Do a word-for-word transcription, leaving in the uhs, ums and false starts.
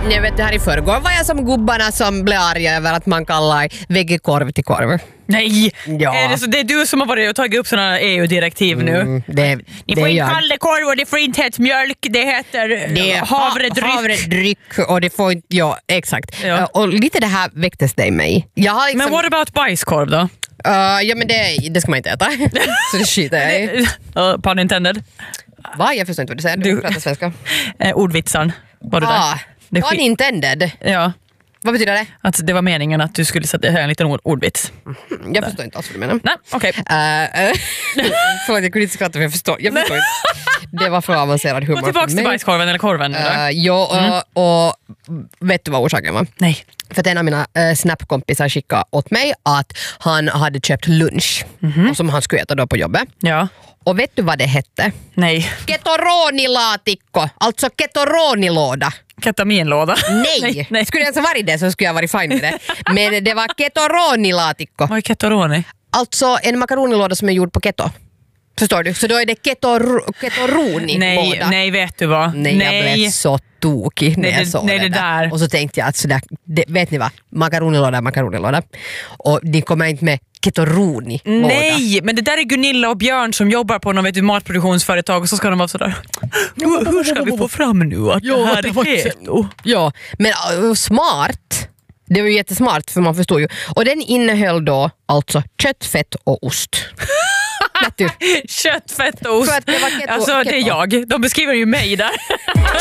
Jag vet, det här i förrgår var jag som gubbarna som blev arga över att man kallar vegekorv till korv. Nej, Ja. är det, så det är du som har varit och tagit upp sådana E U-direktiv nu. Mm, det, Ni det får inte jag. kalla det korv och det får inte heta mjölk, det heter Det är havredryck. ha- havredryck och det får inte, ja exakt. Ja. Uh, och lite det här väcktes det i mig. Jag har liksom, Men what about bajskorv då? uh, ja men det, det ska man inte äta. Så det skiter jag i. Uh, pun intended. Va? Jag förstår inte vad du säger. Du, Du- pratar svenska. Eh, ordvitsan. Var du Ah, där? Det pun skit- intended. Ja, Vad betyder det? att det var meningen att du skulle sätta här en liten ord- ordvits. Jag förstår inte alls vad du menar. Nej, okej. Uh, uh, förlåt, jag kunde inte skratta för jag förstår, jag förstår inte. Det var för avancerad humor Gå tillbaka för till mig. bajskorven eller korven. eller? Uh, ja, Mm. och, och vet du vad orsaken var? Nej. För att en av mina uh, snapkompisar skickade åt mig att han hade köpt lunch Mhm. och som han skulle äta då på jobbet. Ja. Och vet du vad det hette? Nej. Ketoroni-laatikko, alltså ketoronilåda. Ketaminlåda. Nej, nej, nej. skulle jag ens ha varit det så skulle jag varit fine med det. Men det var ketoroni-laatikko. Vad är ketoroni? Alltså en makaronilåda som är gjord på keto. Förstår du? Så då är det ketor- ketoroni-låda. Nej, nej, vet du vad? Nej, jag blev så tokig när Nej, jag det- såg nej, det, det där. där. Och så tänkte jag att sådär, det, vet ni vad? Makaronilåda är makaronilåda. Och ni kommer inte med ketoroni-låda. Nej, men det där är Gunilla och Björn som jobbar på någon vet du, matproduktionsföretag och så ska de vara sådär. Hur, hur ska vi få fram nu att Ja, det här det är var keto? Ja, men uh, smart. Det var ju jättesmart för man förstår ju. Och den innehöll då alltså kött, fett och ost. Vet du? Kött, fett och ost. För att det var keto- alltså det är keto. jag. De beskriver ju mig där.